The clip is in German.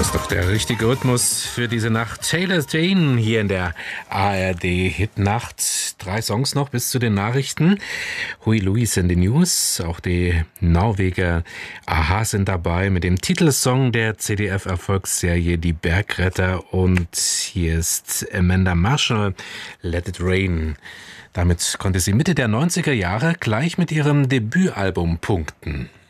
ist doch der richtige Rhythmus für diese Nacht. Taylor Dane hier in der ARD-Hitnacht. 3 Songs noch bis zu den Nachrichten. Huey Lewis in den News. Auch die Norweger Aha sind dabei mit dem Titelsong der ZDF-Erfolgsserie Die Bergretter. Und hier ist Amanda Marshall, Let It Rain. Damit konnte sie Mitte der 90er Jahre gleich mit ihrem Debütalbum punkten.